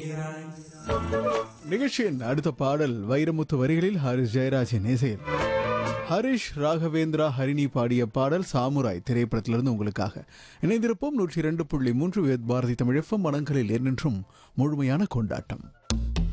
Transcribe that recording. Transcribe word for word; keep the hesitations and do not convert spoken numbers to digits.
நிகழ்ச்சியின் அடுத்த பாடல் வைரமுத்து வரிகளில் ஹரிஷ் ஜெயராஜின் இசையில் ஹரிஷ் ராகவேந்திரா ஹரிணி பாடிய பாடல் சாமுராய் திரைப்படத்திலிருந்து உங்களுக்காக. இணைந்திருப்போம் நூற்றி இரண்டு புள்ளி மூன்று பாரதி தமிழ் எஃப்எம் மனங்களில் என்றென்றும் முழுமையான கொண்டாட்டம்.